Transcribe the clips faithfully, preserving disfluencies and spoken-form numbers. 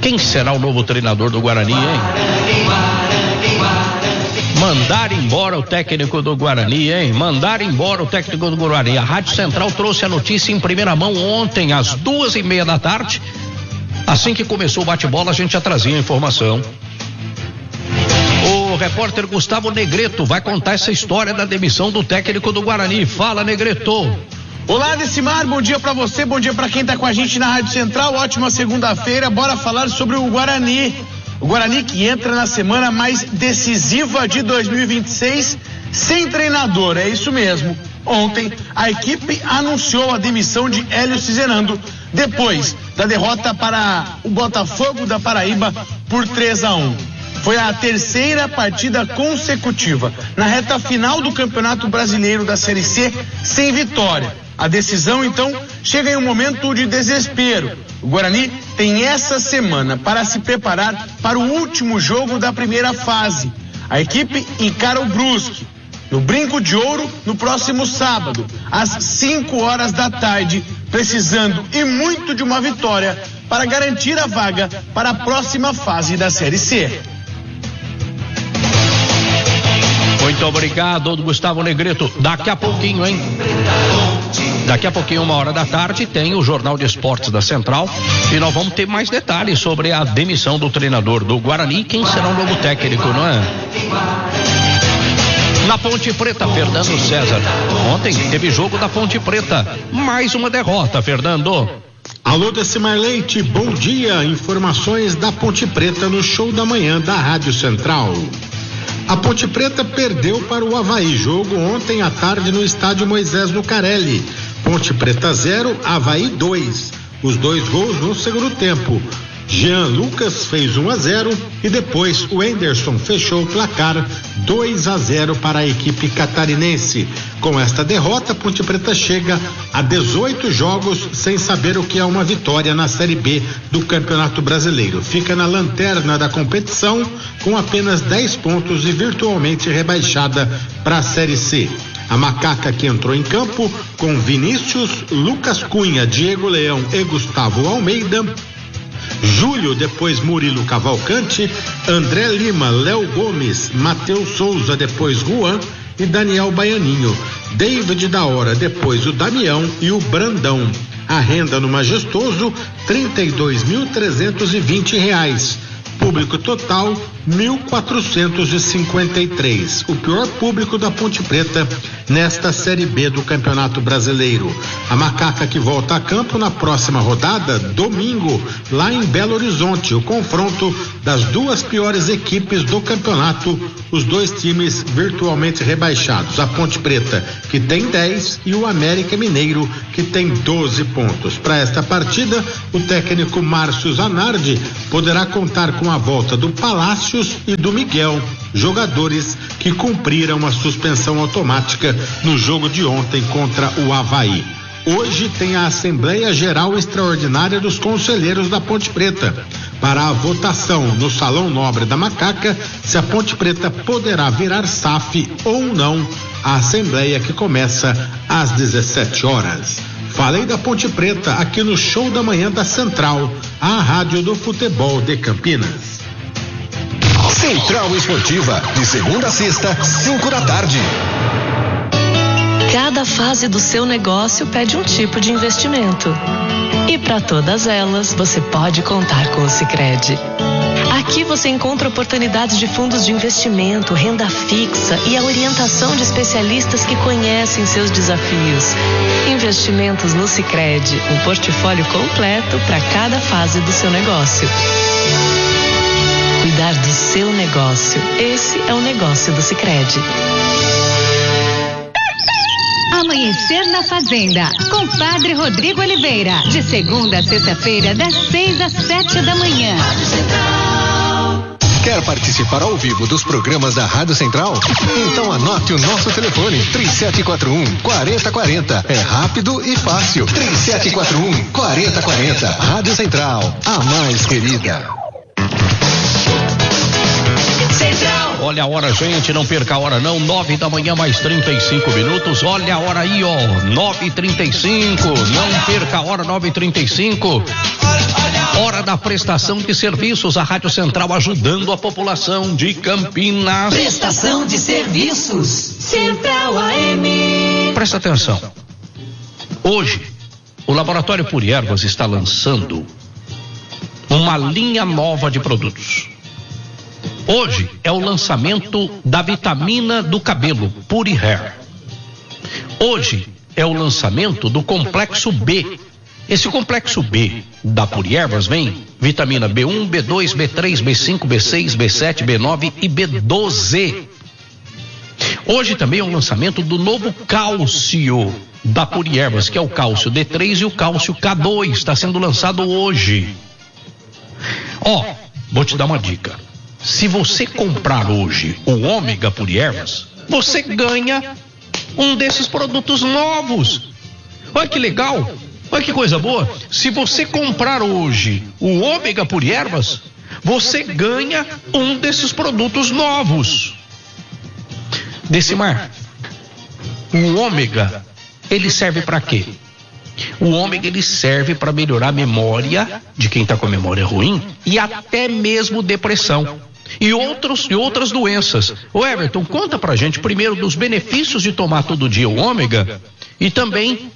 Quem será o novo treinador do Guarani, hein? Mandar embora o técnico do Guarani, hein? Mandar embora o técnico do Guarani. A Rádio Central trouxe a notícia em primeira mão ontem, às duas e meia da tarde. Assim que começou o bate-bola, a gente já trazia a informação. O repórter Gustavo Negreto vai contar essa história da demissão do técnico do Guarani. Fala, Negreto. Olá, Decimar, bom dia pra você, bom dia pra quem tá com a gente na Rádio Central. Ótima segunda-feira, bora falar sobre o Guarani. O Guarani que entra na semana mais decisiva de dois mil e vinte e seis sem treinador, é isso mesmo. Ontem, a equipe anunciou a demissão de Hélio Cizerando, depois da derrota para o Botafogo da Paraíba por três a um. Foi a terceira partida consecutiva na reta final do Campeonato Brasileiro da Série C sem vitória. A decisão, então, chega em um momento de desespero. O Guarani tem essa semana para se preparar para o último jogo da primeira fase. A equipe encara o Brusque no Brinco de Ouro no próximo sábado, às cinco horas da tarde, precisando e muito de uma vitória para garantir a vaga para a próxima fase da Série C. Muito obrigado, Gustavo Negreto. Daqui a pouquinho, hein? Daqui a pouquinho, uma hora da tarde, tem o Jornal de Esportes da Central e nós vamos ter mais detalhes sobre a demissão do treinador do Guarani. Quem será o novo técnico, não é? Na Ponte Preta, Fernando César. Ontem teve jogo da Ponte Preta. Mais uma derrota, Fernando. Alô, Decimar Leite, bom dia. Informações da Ponte Preta no show da manhã da Rádio Central. A Ponte Preta perdeu para o Avaí, jogo ontem à tarde no estádio Moisés Lucarelli. Ponte Preta zero, Avaí dois. Os dois gols no segundo tempo. Jean Lucas fez um a zero e depois o Henderson fechou o placar dois a zero para a equipe catarinense. Com esta derrota, Ponte Preta chega a dezoito jogos sem saber o que é uma vitória na Série B do Campeonato Brasileiro. Fica na lanterna da competição com apenas dez pontos e virtualmente rebaixada para a Série C. A Macaca, que entrou em campo com Vinícius, Lucas Cunha, Diego Leão e Gustavo Almeida, Júlio, depois Murilo Cavalcante, André Lima, Léo Gomes, Matheus Souza, depois Juan e Daniel Baianinho, David da Hora, depois o Damião e o Brandão. A renda no Majestoso, trinta e dois mil trezentos e vinte reais. Público total, mil quatrocentos e cinquenta e três. O pior público da Ponte Preta nesta Série B do Campeonato Brasileiro. A Macaca que volta a campo na próxima rodada, domingo, lá em Belo Horizonte. O confronto das duas piores equipes do campeonato, os dois times virtualmente rebaixados. A Ponte Preta, que tem dez, e o América Mineiro, que tem doze pontos. Para esta partida, o técnico Márcio Zanardi poderá contar com a volta do Palácios e do Miguel, jogadores que cumpriram a suspensão automática no jogo de ontem contra o Avaí. Hoje tem a Assembleia Geral Extraordinária dos Conselheiros da Ponte Preta para a votação no Salão Nobre da Macaca se a Ponte Preta poderá virar S A F ou não. A Assembleia que começa às dezessete horas. Falei da Ponte Preta aqui no show da manhã da Central, a rádio do futebol de Campinas. Central Esportiva, de segunda a sexta, cinco da tarde. Cada fase do seu negócio pede um tipo de investimento. E para todas elas, você pode contar com o Sicredi. Aqui você encontra oportunidades de fundos de investimento, renda fixa e a orientação de especialistas que conhecem seus desafios. Investimentos no Sicredi, um portfólio completo para cada fase do seu negócio. Cuidar do seu negócio, esse é o negócio do Sicredi. Amanhecer na Fazenda, com Padre Rodrigo Oliveira, de segunda a sexta-feira, das seis às sete da manhã. Quer participar ao vivo dos programas da Rádio Central? Então anote o nosso telefone, três sete quatro um, quatro zero quatro zero. É rápido e fácil. três sete quatro um, quatro zero quatro zero. Rádio Central, a mais querida. Olha a hora, gente, não perca a hora não, nove da manhã mais trinta e cinco minutos, olha a hora aí, ó, nove e trinta e cinco, não perca a hora, nove e trinta e cinco. Hora da prestação de serviços, a Rádio Central ajudando a população de Campinas. Prestação de serviços, Central A M. Presta atenção. Hoje, o Laboratório Puri Ervas está lançando uma linha nova de produtos. Hoje é o lançamento da vitamina do cabelo, Puri Hair. Hoje é o lançamento do complexo B. Esse complexo B da Puri Ervas vem vitamina B um, B dois, B três, B cinco, B seis, B sete, B nove e B doze. Hoje também é o lançamento do novo cálcio da Puri Ervas, que é o cálcio D três e o cálcio K dois. Está sendo lançado hoje. Ó, oh, vou te dar uma dica. Se você comprar hoje o ômega Puri Ervas, você ganha um desses produtos novos. Olha que legal. Olha que coisa boa. Se você comprar hoje o ômega Puri Ervas, você ganha um desses produtos novos. Decimar, o ômega, ele serve para quê? O ômega, ele serve para melhorar a memória de quem está com a memória ruim e até mesmo depressão e, outros, e outras doenças. Ô Everton, conta pra gente primeiro dos benefícios de tomar todo dia o ômega e também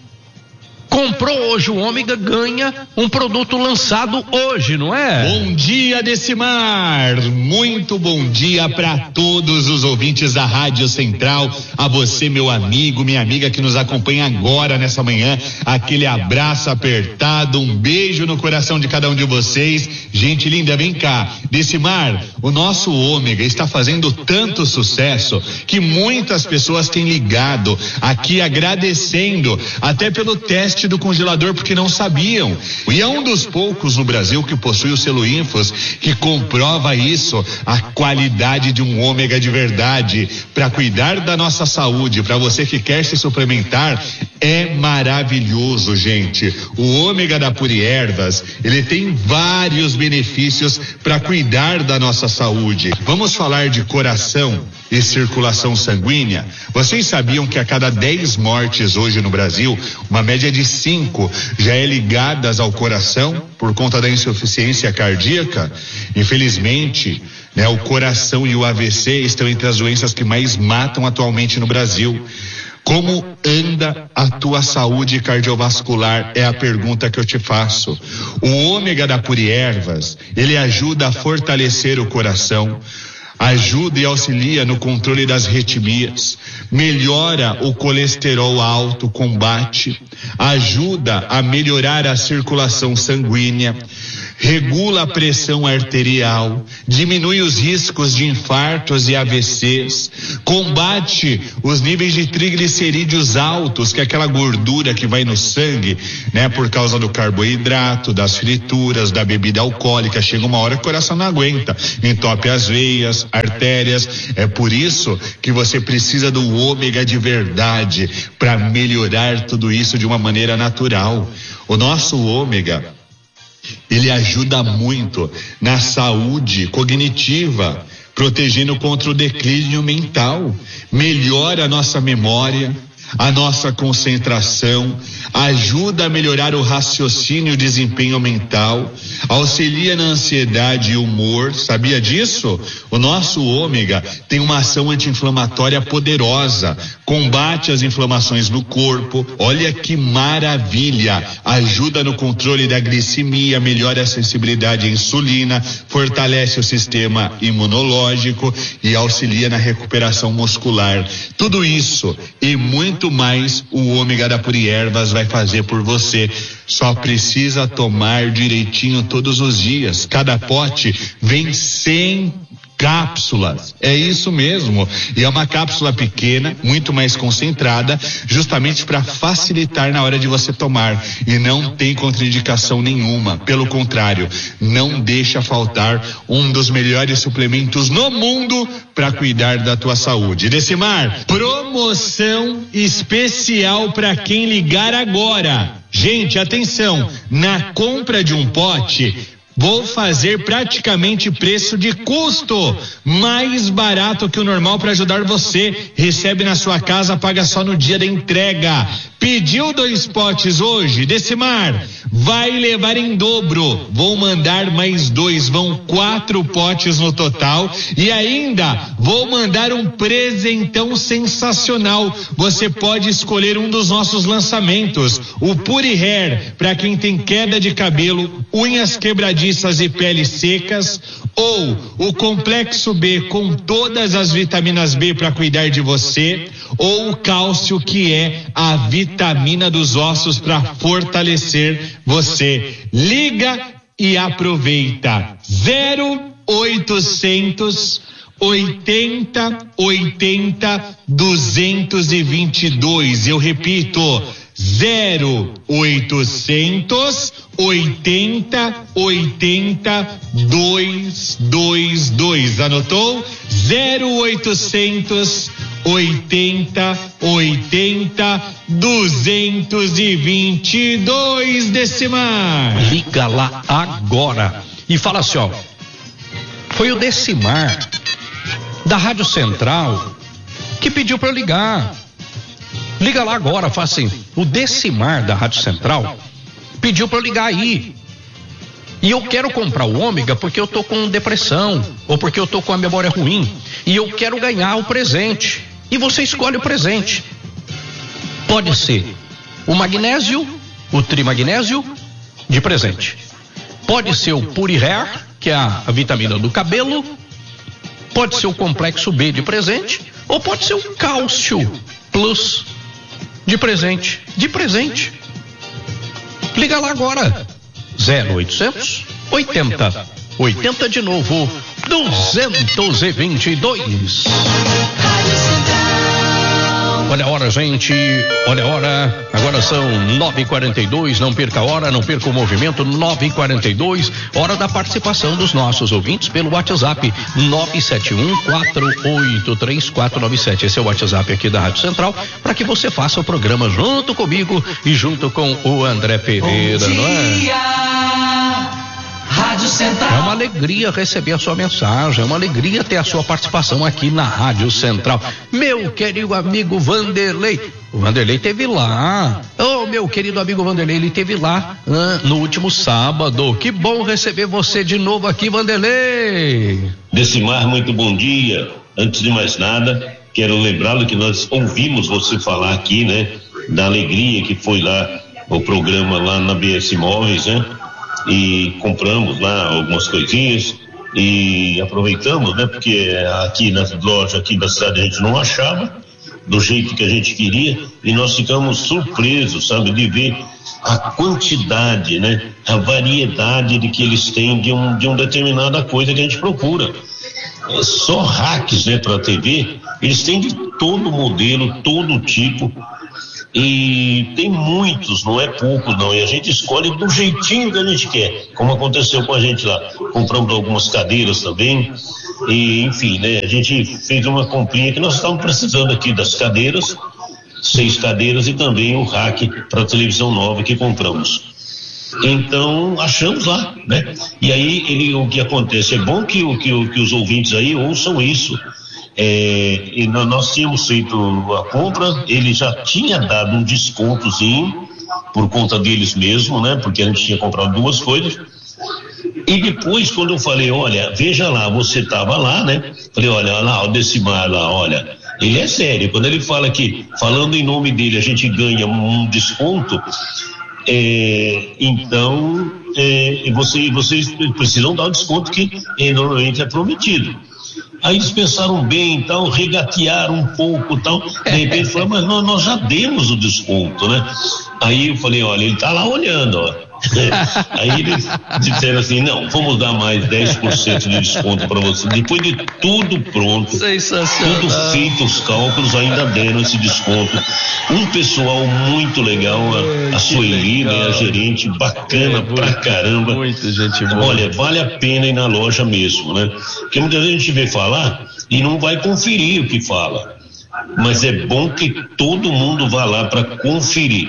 comprou hoje o ômega, ganha um produto lançado hoje, não é? Bom dia, Decimar! Muito bom dia para todos os ouvintes da Rádio Central, a você, meu amigo, minha amiga que nos acompanha agora nessa manhã, aquele abraço apertado, um beijo no coração de cada um de vocês. Gente linda, vem cá. Decimar, o nosso ômega está fazendo tanto sucesso que muitas pessoas têm ligado aqui agradecendo até pelo teste do congelador porque não sabiam. E é um dos poucos no Brasil que possui o selo Infos que comprova isso, a qualidade de um ômega de verdade para cuidar da nossa saúde. Para você que quer se suplementar, é maravilhoso, gente. O ômega da Puri Ervas, ele tem vários benefícios para cuidar da nossa saúde. Vamos falar de coração e circulação sanguínea. Vocês sabiam que a cada dez mortes hoje no Brasil, uma média de cinco já é ligadas ao coração por conta da insuficiência cardíaca? Infelizmente, né, o coração e o A V C estão entre as doenças que mais matam atualmente no Brasil. Como anda a tua saúde cardiovascular? É a pergunta que eu te faço. O ômega da Puri Ervas, ele ajuda a fortalecer o coração, ajuda e auxilia no controle das arritmias, melhora o colesterol alto, combate, ajuda a melhorar a circulação sanguínea, regula a pressão arterial, diminui os riscos de infartos e A V Cs, combate os níveis de triglicerídeos altos, que é aquela gordura que vai no sangue, né, por causa do carboidrato, das frituras, da bebida alcoólica. Chega uma hora que o coração não aguenta, entope as veias, artérias. É por isso que você precisa do ômega de verdade para melhorar tudo isso de uma maneira natural. O nosso ômega, ele ajuda muito na saúde cognitiva, protegendo contra o declínio mental, melhora a nossa memória, a nossa concentração, ajuda a melhorar o raciocínio e o desempenho mental, auxilia na ansiedade e humor. Sabia disso? O nosso ômega tem uma ação anti-inflamatória poderosa, combate as inflamações no corpo. Olha que maravilha! Ajuda no controle da glicemia, melhora a sensibilidade à insulina, fortalece o sistema imunológico e auxilia na recuperação muscular. Tudo isso e muito mais o ômega da Puri Ervas vai fazer por você. Só precisa tomar direitinho todos os dias. Cada pote vem cem cápsulas, é isso mesmo, e é uma cápsula pequena, muito mais concentrada, justamente para facilitar na hora de você tomar, e não tem contraindicação nenhuma, pelo contrário, não deixa faltar um dos melhores suplementos no mundo para cuidar da tua saúde. Decimar, promoção especial para quem ligar agora. Gente, atenção, na compra de um pote, Vou fazer praticamente preço de custo, mais barato que o normal para ajudar você. Recebe na sua casa, paga só no dia da entrega. Pediu dois potes hoje, Decimar, vai levar em dobro. Vou mandar mais dois, vão quatro potes no total. E ainda vou mandar um presentão sensacional. Você pode escolher um dos nossos lançamentos, o Puri Hair, para quem tem queda de cabelo, unhas quebradiças e peles secas, ou o Complexo B com todas as vitaminas B para cuidar de você, ou o cálcio, que é a vitamina dos ossos para fortalecer você. Liga e aproveita. zero oitocentos oitenta oitenta duzentos e vinte e dois. Eu repito, zero oitocentos oitenta oitenta duzentos e vinte e dois. Anotou? zero oitocentos oitenta oitenta duzentos e vinte e dois, Decimar. Liga lá agora e fala assim, ó, foi o Decimar da Rádio Central que pediu para eu ligar. Liga lá agora, fala assim, o Decimar da Rádio Central pediu para eu ligar aí. E eu quero comprar o ômega porque eu tô com depressão, ou porque eu tô com a memória ruim, e eu quero ganhar o presente. E você escolhe o presente. Pode ser o magnésio, o trimagnésio de presente. Pode ser o Puri Hair, que é a, a vitamina do cabelo. Pode ser o Complexo B de presente, ou pode ser o Cálcio Plus de presente. De presente. Liga lá agora. zero oitocentos oitenta oitenta de novo duzentos e vinte e dois. Olha a hora, gente, olha a hora, agora são nove e quarenta e dois, não perca a hora, não perca o movimento, nove e quarenta e dois, hora da participação dos nossos ouvintes pelo WhatsApp nove sete um quatro oito três quatro nove sete. Esse é o WhatsApp aqui da Rádio Central, para que você faça o programa junto comigo e junto com o André Pereira, não é? Rádio Central. É uma alegria receber a sua mensagem, é uma alegria ter a sua participação aqui na Rádio Central. Meu querido amigo Vanderlei, o Vanderlei teve lá. Oh, meu querido amigo Vanderlei, ele teve lá ah, no último sábado. Que bom receber você de novo aqui, Vanderlei. Decimar, muito bom dia. Antes de mais nada, quero lembrá-lo que nós ouvimos você falar aqui, né, da alegria que foi lá o programa lá na B S Móveis, né? E compramos lá algumas coisinhas e aproveitamos, né? Porque aqui na loja aqui da cidade a gente não achava do jeito que a gente queria e nós ficamos surpresos, sabe, de ver a quantidade, né? A variedade de que eles têm de um de uma determinada coisa que a gente procura. É só racks, né, para T V, eles têm de todo modelo, todo tipo. E tem muitos, não é pouco não, e a gente escolhe do jeitinho que a gente quer, como aconteceu com a gente lá. Compramos algumas cadeiras também, e enfim, né, a gente fez uma comprinha que nós estávamos precisando aqui das cadeiras, seis cadeiras e também o rack para televisão nova que compramos. Então achamos lá, né? E aí ele, o que acontece, é bom que, o, que, o, que os ouvintes aí ouçam isso. É, e nós tínhamos feito a compra, ele já tinha dado um descontozinho por conta deles mesmo, né? Porque a gente tinha comprado duas coisas. E depois, quando eu falei, olha, veja lá, você estava lá, né? Falei, olha lá, o Decimar lá, olha, ele é sério. Quando ele fala que, falando em nome dele, a gente ganha um desconto, é, então é, você, vocês precisam dar o desconto que é, normalmente é prometido. Aí eles pensaram bem e tal, regatearam um pouco e tal, de repente falaram, mas nós, nós já demos o desconto, né? Aí eu falei, olha, ele tá lá olhando, ó. Aí eles disseram assim, não, vamos dar mais dez por cento de desconto para você. Depois de tudo pronto, tudo feito os cálculos, ainda deram esse desconto. Um pessoal muito legal, a, a Sueli, né, a gerente, bacana é, pra caramba. Muito gente boa. Olha, vale a pena ir na loja mesmo, né? Porque muitas vezes a gente vê falar e não vai conferir o que fala. Mas é bom que todo mundo vá lá para conferir.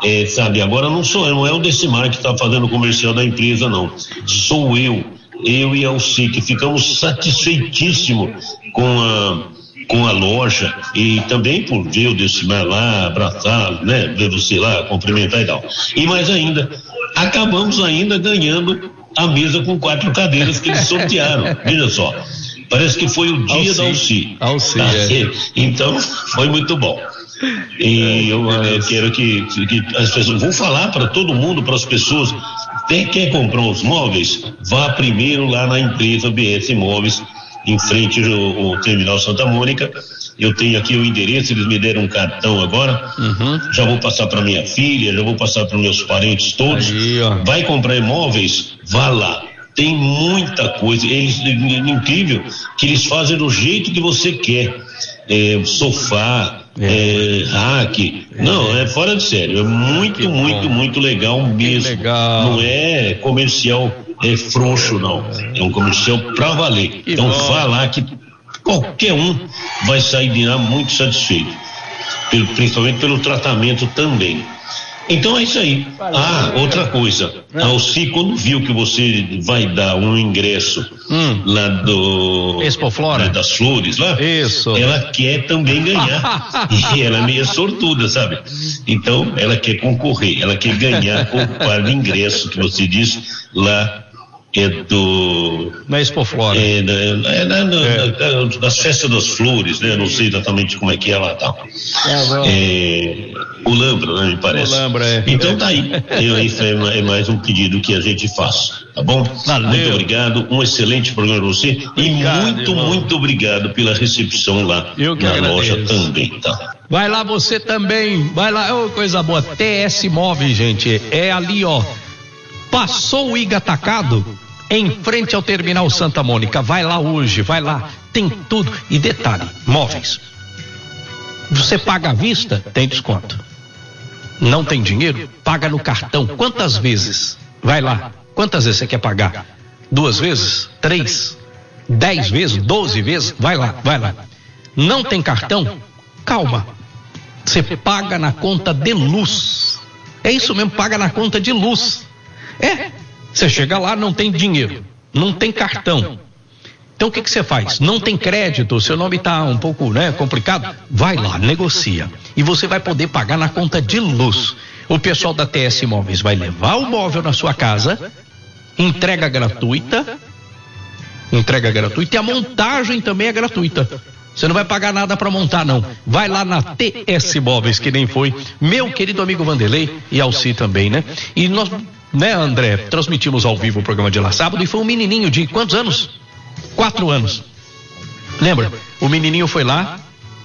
É, sabe, agora não sou eu, não é o Decimar que está fazendo o comercial da empresa, não. Sou eu, eu e a Alci, que ficamos satisfeitíssimos com a, com a loja e também por ver o Decimar lá, abraçar, né, ver você lá, cumprimentar e tal. E mais ainda, acabamos ainda ganhando a mesa com quatro cadeiras que eles sortearam, veja só. Parece que foi o dia da Alci. Alci, tá? é. Então, foi muito bom. E eu, eu quero que, que as pessoas vão falar para todo mundo, para as pessoas, quem quer comprar os móveis, vá primeiro lá na empresa B S Móveis, em frente ao, ao Terminal Santa Mônica. Eu tenho aqui o endereço, eles me deram um cartão agora, uhum. Já vou passar para minha filha, já vou passar para meus parentes todos. Aí, vai comprar imóveis? Vá lá. Tem muita coisa, eles, é incrível que eles fazem do jeito que você quer, é, sofá, é, rack, não, é fora de sério, é muito, que muito, bom. Muito legal mesmo, legal. Não é comercial é frouxo, não, é um comercial pra valer, que então bom. Vá lá que qualquer um vai sair de lá muito satisfeito, pelo, principalmente pelo tratamento também. Então é isso aí. Ah, outra coisa. A Alci, quando viu que você vai dar um ingresso hum. lá do Expo Flora, das flores lá, isso. Ela quer também ganhar. E ela é meio sortuda, sabe? Então ela quer concorrer, ela quer ganhar o par de ingresso que você disse lá. É do. Na Expo Flora. É, na, é, na, na, é. Das festas das flores, né? Eu não sei exatamente como é que ela tá. É, o Lambra, né? Me parece. O Lambra, é. Então tá aí. Eu, isso é, é mais um pedido que a gente faz. Tá bom? Valeu. Muito obrigado. Um excelente programa para você. Obrigado, e muito, irmão. Muito obrigado pela recepção lá Eu que na agradeço. Loja também, tá? Vai lá você também. Vai lá. Oh, coisa boa. T S Móveis, gente. É ali, ó. Passou o I G Atacado em frente ao Terminal Santa Mônica. Vai lá hoje, vai lá. Tem tudo. E detalhe, móveis. Você paga à vista, tem desconto. Não tem dinheiro? Paga no cartão. Quantas vezes? Vai lá. Quantas vezes você quer pagar? Duas vezes? Três? Dez vezes? Doze vezes? Vai lá, vai lá. Não tem cartão? Calma. Você paga na conta de luz. É isso mesmo, paga na conta de luz. É, você chega lá, não tem dinheiro, não tem cartão. Então o que que você faz? Não tem crédito, seu nome está um pouco, né, complicado? Vai lá, negocia. E você vai poder pagar na conta de luz. O pessoal da T S Móveis vai levar o móvel na sua casa, entrega gratuita, entrega gratuita e a montagem também é gratuita. Você não vai pagar nada para montar, não. Vai lá na T S Móveis, que nem foi meu querido amigo Vanderlei e Alci também, né? E nós, né, André, transmitimos ao vivo o programa de lá sábado e foi um menininho de quantos anos? Quatro anos. Lembra? O menininho foi lá,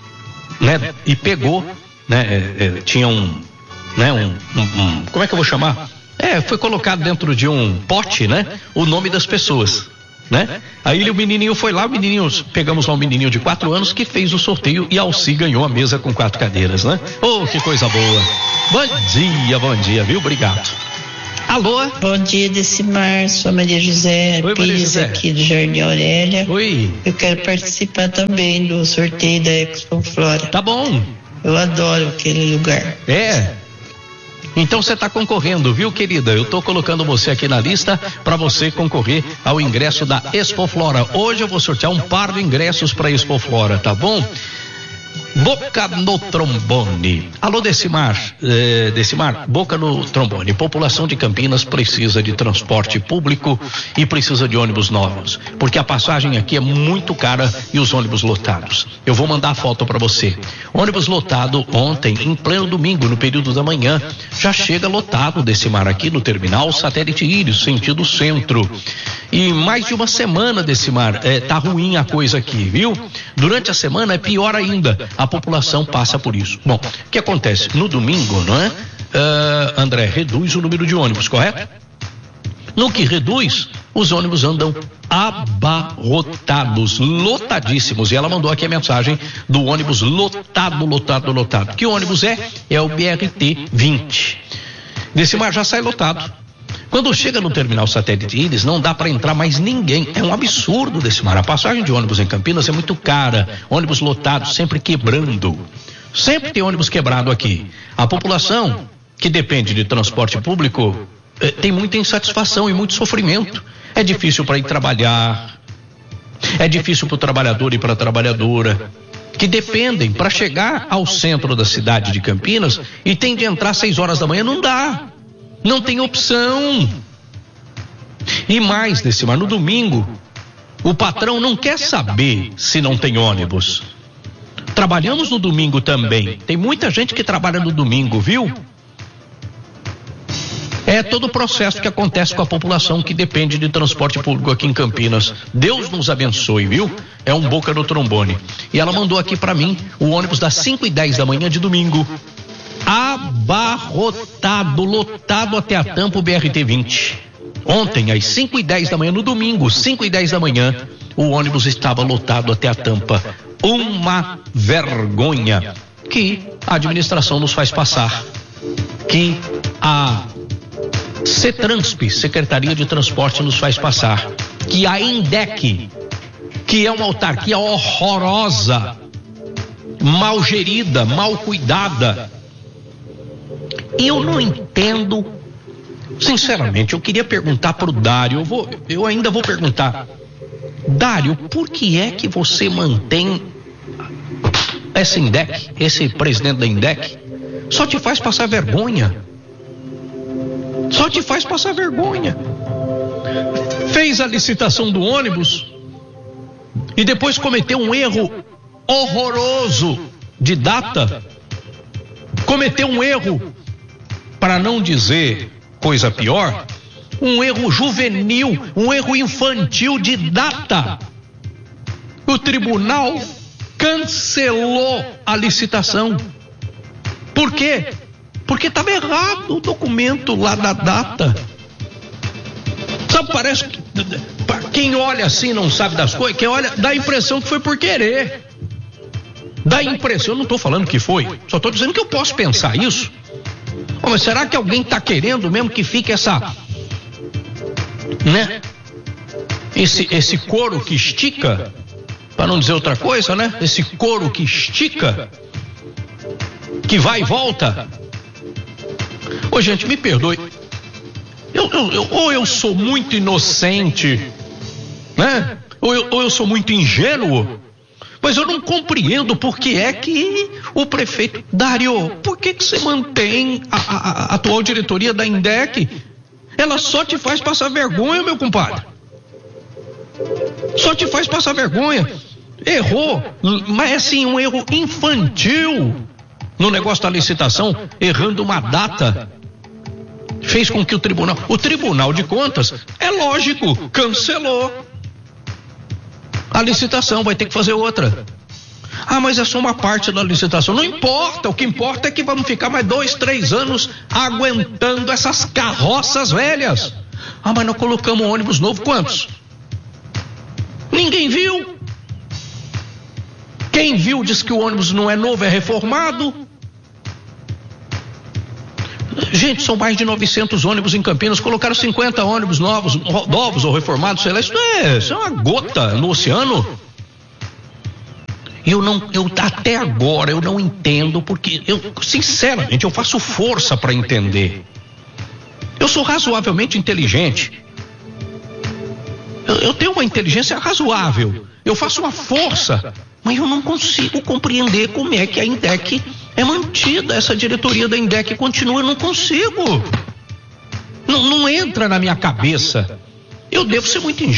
né? E pegou, né? É, é, tinha um, né? Um, um, um, como é que eu vou chamar? É, foi colocado dentro de um pote, né? O nome das pessoas. Né? Aí ele, o menininho foi lá, o menininho, pegamos lá um menininho de quatro anos que fez o sorteio e a Alci ganhou a mesa com quatro cadeiras, né? Oh, que coisa boa. Bom dia, bom dia, viu? Obrigado. Alô? Bom dia, Decimar, sou Maria José Oi, Maria Pires, José. aqui do Jardim Aurélia. Oi. Eu quero participar também do sorteio da Expo Flora. Tá bom. Eu adoro aquele lugar. É. Então você está concorrendo, viu, querida? Eu estou colocando você aqui na lista para você concorrer ao ingresso da Expo Flora. Hoje eu vou sortear um par de ingressos para Expo Flora, tá bom? Boca no trombone. Alô, Decimar, eh, Decimar, boca no trombone. População de Campinas precisa de transporte público e precisa de ônibus novos, porque a passagem aqui é muito cara e os ônibus lotados. Eu vou mandar a foto para você. Ônibus lotado ontem, em pleno domingo, no período da manhã, já chega lotado, Decimar, aqui no terminal Satélite Íris, sentido centro. E mais de uma semana, Decimar, eh, tá ruim a coisa aqui, viu? Durante a semana é pior ainda. A população passa por isso. Bom, o que acontece? No domingo, não é? Uh, André, reduz o número de ônibus, correto? No que reduz, os ônibus andam abarrotados, lotadíssimos. E ela mandou aqui a mensagem do ônibus lotado, lotado, lotado. Que ônibus é? É o B R T vinte. Decimar já sai lotado. Quando chega no terminal Satélite Íris, não dá para entrar mais ninguém. É um absurdo, Decimar. A passagem de ônibus em Campinas é muito cara. Ônibus lotado, sempre quebrando. Sempre tem ônibus quebrado aqui. A população que depende de transporte público eh, tem muita insatisfação e muito sofrimento. É difícil para ir trabalhar, é difícil para o trabalhador e para a trabalhadora, que dependem para chegar ao centro da cidade de Campinas e tem de entrar às seis horas da manhã, não dá, não tem opção. E mais, Decimar, no domingo, o patrão não quer saber se não tem ônibus. Trabalhamos no domingo também, tem muita gente que trabalha no domingo, viu? É todo o processo que acontece com a população que depende de transporte público aqui em Campinas. Deus nos abençoe, viu? É um boca no trombone. E ela mandou aqui pra mim o ônibus das cinco e dez da manhã de domingo. Abarrotado, lotado até a tampa o B R T vinte. Ontem, às cinco e dez da manhã, no domingo, cinco e dez da manhã, o ônibus estava lotado até a tampa. Uma vergonha que a administração nos faz passar. Que a CETRANSP, Secretaria de Transporte, nos faz passar, que a INDEC, que é uma autarquia horrorosa, mal gerida, mal cuidada. E eu não entendo, sinceramente, eu queria perguntar para o Dário, eu, vou, eu ainda vou perguntar, Dário, por que é que você mantém essa INDEC, esse presidente da INDEC, só te faz passar vergonha? Só te faz passar vergonha. Fez a licitação do ônibus e depois cometeu um erro horroroso de data. Cometeu um erro, para não dizer coisa pior, um erro juvenil, um erro infantil de data. O tribunal cancelou a licitação. Por quê? Porque estava errado o documento lá da data. Sabe, parece que quem olha assim não sabe das coisas, quem olha dá a impressão que foi por querer. Dá a impressão, eu não estou falando que foi, só estou dizendo que eu posso pensar isso. Oh, mas será que alguém está querendo mesmo que fique essa, né? Esse, esse couro que estica, para não dizer outra coisa, né? Esse couro que estica, que vai e volta. Ô, gente, me perdoe. Eu, eu, eu, ou eu sou muito inocente, né? Ou eu, ou eu sou muito ingênuo, mas eu não compreendo por que é que o prefeito... Dário, por que que você mantém a, a, a atual diretoria da INDEC? Ela só te faz passar vergonha, meu compadre. Só te faz passar vergonha. Errou, mas assim, um erro infantil no negócio da licitação, errando uma data, fez com que o tribunal, o Tribunal de Contas, é lógico, cancelou a licitação, vai ter que fazer outra. Ah, mas é só uma parte da licitação. Não importa, o que importa é que vamos ficar mais dois, três anos aguentando essas carroças velhas. Ah, mas nós colocamos um ônibus novo, quantos? Ninguém viu. Quem viu diz que o ônibus não é novo, é reformado. Gente, são mais de novecentos ônibus em Campinas, colocaram cinquenta ônibus novos, novos ou reformados, sei lá, isso é, isso é uma gota no oceano. Eu não, eu até agora eu não entendo, porque eu, sinceramente, eu faço força para entender. Eu sou razoavelmente inteligente. Eu, eu tenho uma inteligência razoável. Eu faço uma força, mas eu não consigo compreender como é que a INDEC é mantida, essa diretoria da INDEC continua, eu não consigo. Não, não entra na minha cabeça. Eu devo ser muito ingênuo.